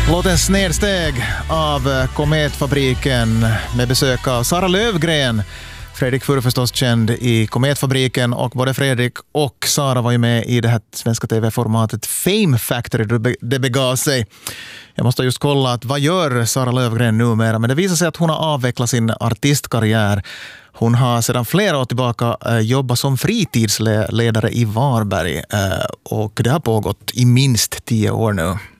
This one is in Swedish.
Låten Snedsteg av Kometfabriken med besök av Sara Lövgren. Fredrik Furre förstås känd i Kometfabriken, och både Fredrik och Sara var ju med i det här svenska tv-formatet Fame Factory. Det begav sig. Jag måste just kolla att vad gör Sara Lövgren numera, men det visar sig att hon har avvecklat sin artistkarriär. Hon har sedan flera år tillbaka jobbat som fritidsledare i Varberg, och det har pågått i minst 10 år nu.